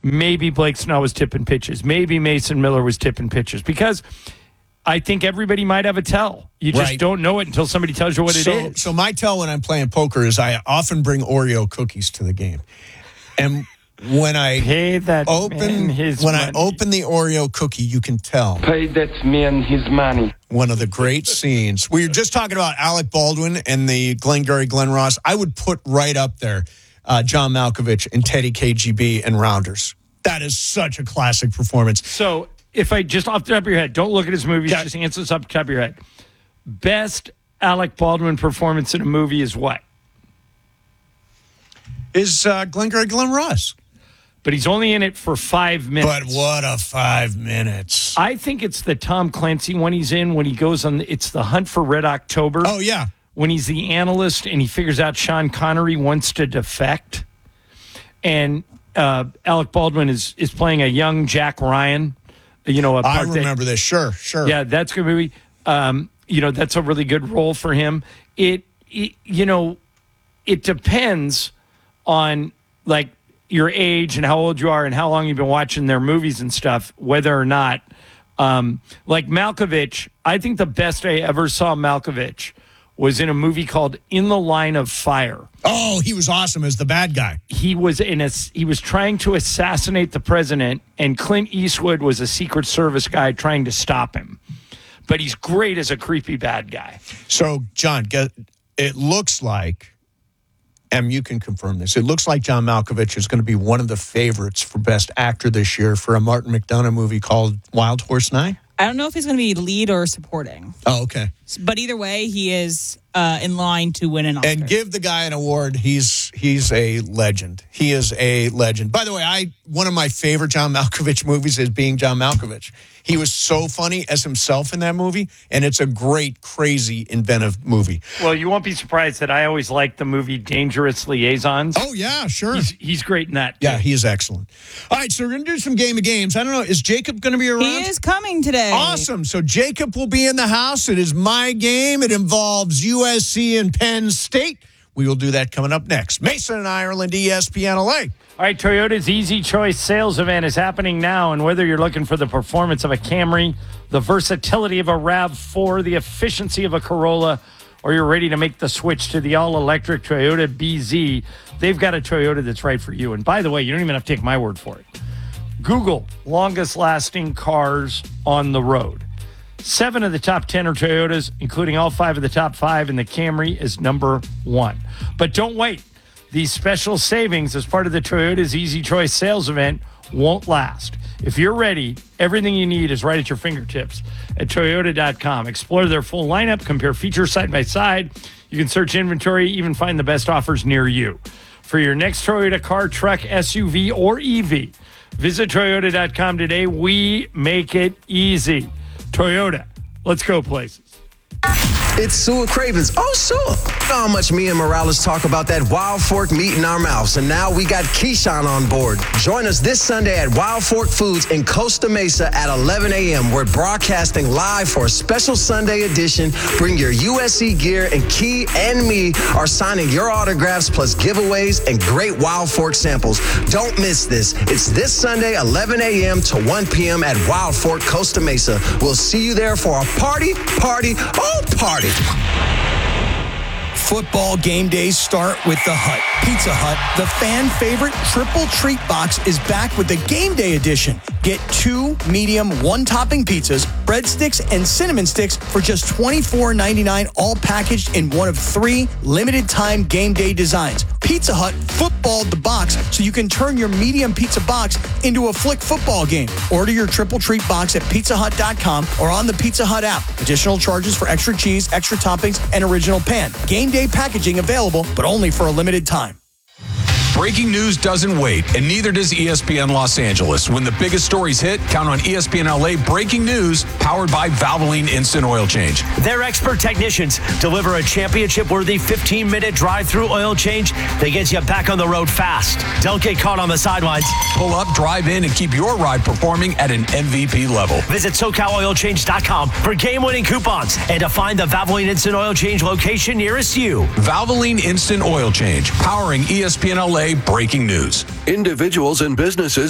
maybe Blake Snell was tipping pitches. Maybe Mason Miller was tipping pitches. Because I think everybody might have a tell. You just don't know it until somebody tells you what it is. So my tell when I'm playing poker is I often bring Oreo cookies to the game. And when I open the Oreo cookie, you can tell. Pay that man his money. One of the great scenes. We were just talking about Alec Baldwin and the Glengarry Glen Ross. I would put right up there John Malkovich and Teddy KGB and Rounders. That is such a classic performance. So if I just off the top of your head, don't look at his movies, just answer this off the top of your head. Best Alec Baldwin performance in a movie is what? Is Glengarry Glen Ross. But he's only in it for 5 minutes. But what a 5 minutes. I think it's the Tom Clancy one he's in when he goes on, it's The Hunt for Red October. Oh, yeah. When he's the analyst and he figures out Sean Connery wants to defect. And Alec Baldwin is playing a young Jack Ryan. I remember this. Sure. Yeah, that's a good movie. That's a really good role for him. It depends on, like, your age and how old you are and how long you've been watching their movies and stuff, whether or not, like Malkovich, I think the best I ever saw Malkovich was in a movie called In the Line of Fire. Oh, he was awesome as the bad guy. He was trying to assassinate the president, and Clint Eastwood was a Secret Service guy trying to stop him. But he's great as a creepy bad guy. So, John, it looks like, and you can confirm this, it looks like John Malkovich is going to be one of the favorites for Best Actor this year for a Martin McDonagh movie called Wild Horse 9. I don't know if he's going to be lead or supporting. Oh, okay. But either way, he is in line to win an Oscar. And give the guy an award. He's a legend. He is a legend. By the way, one of my favorite John Malkovich movies is Being John Malkovich. He was so funny as himself in that movie, and it's a great, crazy, inventive movie. Well, you won't be surprised that I always liked the movie Dangerous Liaisons. Oh, yeah, sure. He's great in that, too. Yeah, he is excellent. All right, so we're going to do some Game of Games. I don't know, is Jacob going to be around? He is coming today. Awesome. So Jacob will be in the house. It is my game. It involves USC and Penn State. We will do that coming up next. Mason and Ireland, ESPN LA. All right, Toyota's Easy Choice sales event is happening now, and whether you're looking for the performance of a Camry, the versatility of a RAV4, the efficiency of a Corolla, or you're ready to make the switch to the all-electric Toyota BZ, they've got a Toyota that's right for you. And by the way, you don't even have to take my word for it. Google longest-lasting cars on the road. 7 of the top 10 are Toyotas, including all 5 of the top 5, and the Camry is number 1. But don't wait. These special savings as part of the Toyota's Easy Choice sales event won't last. If you're ready, everything you need is right at your fingertips at Toyota.com. Explore their full lineup, compare features side by side. You can search inventory, even find the best offers near you. For your next Toyota car, truck, SUV, or EV, visit Toyota.com today. We make it easy. Toyota, let's go places. It's Sue Cravens. Oh, Sue. You know how much me and Morales talk about that Wild Fork meat in our mouths. And now we got Keyshawn on board. Join us this Sunday at Wild Fork Foods in Costa Mesa at 11 a.m. We're broadcasting live for a special Sunday edition. Bring your USC gear, and Key and me are signing your autographs plus giveaways and great Wild Fork samples. Don't miss this. It's this Sunday, 11 a.m. to 1 p.m. at Wild Fork, Costa Mesa. We'll see you there for a party. Football game days start with the Hut. Pizza Hut, the fan favorite triple treat box, is back with the game day edition. Get 2 medium, 1-topping pizzas, breadsticks, and cinnamon sticks for just $24.99, all packaged in one of 3 limited-time game day designs. Pizza Hut footballed the box so you can turn your medium pizza box into a flick football game. Order your triple treat box at pizzahut.com or on the Pizza Hut app. Additional charges for extra cheese, extra toppings, and original pan. Game day packaging available, but only for a limited time. Breaking news doesn't wait, and neither does ESPN Los Angeles. When the biggest stories hit, count on ESPN LA Breaking News, powered by Valvoline Instant Oil Change. Their expert technicians deliver a championship-worthy 15-minute drive-through oil change that gets you back on the road fast. Don't get caught on the sidelines. Pull up, drive in, and keep your ride performing at an MVP level. Visit SoCalOilChange.com for game-winning coupons and to find the Valvoline Instant Oil Change location nearest you. Valvoline Instant Oil Change, powering ESPN LA Breaking News. Individuals and businesses